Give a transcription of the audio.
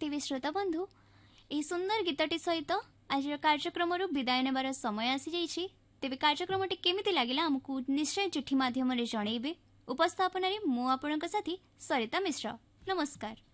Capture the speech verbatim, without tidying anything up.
TV श्रोता बंधु यह सुंदर गीतटी सहित आज कार्यक्रम विदाय नेबार समय आसी जाइछि। तेबे कार्यक्रम केमिति लागिला आमको निश्चय चिठी माध्यम जनइबे। उपस्थापन मु आपणक साथी सरिता मिश्र। नमस्कार।